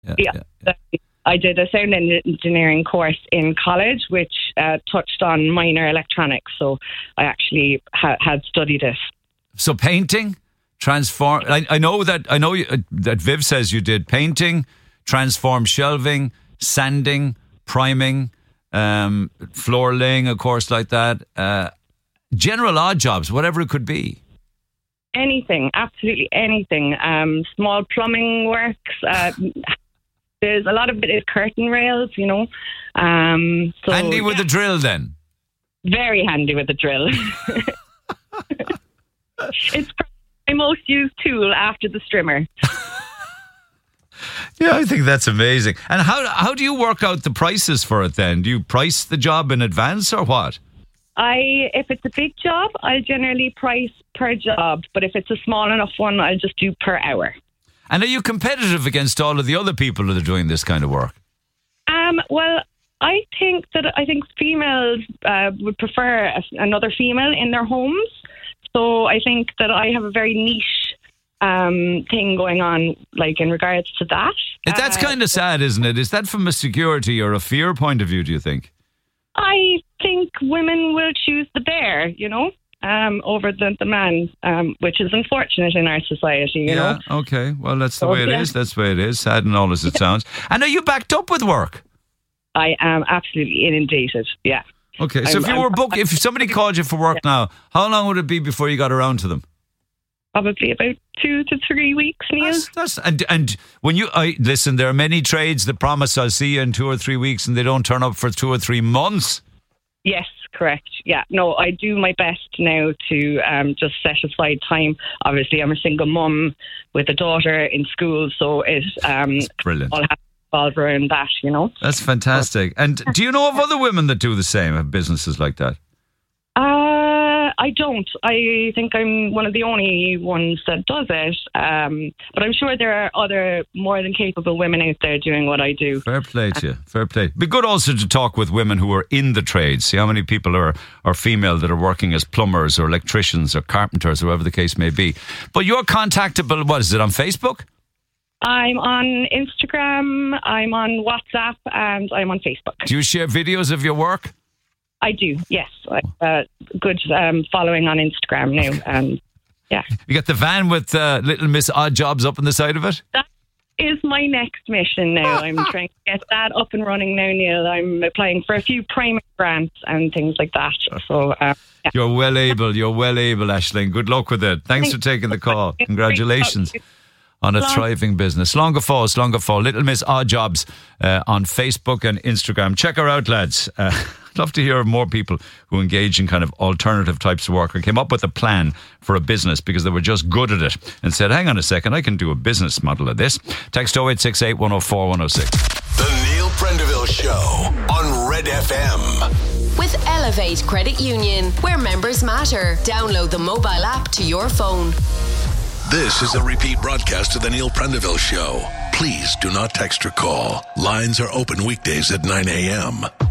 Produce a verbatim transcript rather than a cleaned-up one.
yeah, yeah. yeah, yeah. I did a sound engineering course in college, which uh, touched on minor electronics. So I actually ha- had studied it. So painting, transform. I, I know that I know you, uh, that Viv says you did painting, transform shelving, sanding, priming, um, floor laying, of course, like that. Uh, general odd jobs, whatever it could be. Anything, absolutely anything. Um, small plumbing works. Uh, there's a lot of it is curtain rails, you know. Um, so, handy with yeah. the drill, then. Very handy with the drill. It's my most used tool after the strimmer. Yeah, I think that's amazing. And how how do you work out the prices for it then? Do you price the job in advance or what? I, if it's a big job, I generally price per job. But if it's a small enough one, I'll just do per hour. And are you competitive against all of the other people that are doing this kind of work? Um, well, I think that I think females uh, would prefer a, another female in their homes. So I think that I have a very niche um, thing going on, like in regards to that. That's uh, kind of sad, isn't it? Is that from a security or a fear point of view, do you think? I think women will choose the bear, you know, um, over the, the man, um, which is unfortunate in our society, you yeah, know. Okay, well, that's the So, way it yeah. is. That's the way it is, sad and all as it sounds. And are you backed up with work? I am absolutely inundated, yeah. Okay, so I'm- if you I'm- were booked, if somebody called you for work now, how long would it be before you got around to them? Probably about two to three weeks, Neil. That's, that's, and and when you I, listen, there are many trades that promise I'll see you in two or three weeks, and they don't turn up for two or three months. Yes, correct. Yeah, no, I do my best now to um, just set aside time. Obviously, I'm a single mum with a daughter in school, so it um, Brilliant. all has to revolve around that, you know. That's fantastic. And do you know of other women that do the same, have businesses like that? Uh, I don't. I think I'm one of the only ones that does it. Um, but I'm sure there are other more than capable women out there doing what I do. Fair play to you. Fair play. Be good also to talk with women who are in the trades. See how many people are, are female that are working as plumbers or electricians or carpenters or whatever the case may be. But you're contactable, what is it, on Facebook? I'm on Instagram, I'm on WhatsApp, and I'm on Facebook. Do you share videos of your work? I do, yes. Uh, good um, following on Instagram now. And yeah. You got the van with uh, Little Miss Odd Jobs up on the side of it? That is my next mission now. I'm trying to get that up and running now, Neil. I'm applying for a few primary grants and things like that. So uh, yeah. You're well able. You're well able, Aisling. Good luck with it. Thanks for taking the call. Congratulations on a thriving business. Slonga Fall, Slonga Fall. Little Miss Odd Jobs uh, on Facebook and Instagram. Check her out, lads. Uh, I'd love to hear of more people who engage in kind of alternative types of work or came up with a plan for a business because they were just good at it and said, hang on a second, I can do a business model of this. Text oh eight six eight, one oh four, one oh six. The Neil Prendeville Show on Red F M. With Elevate Credit Union, where members matter. Download the mobile app to your phone. This is a repeat broadcast of the Neil Prendeville Show. Please do not text or call. Lines are open weekdays at nine a.m.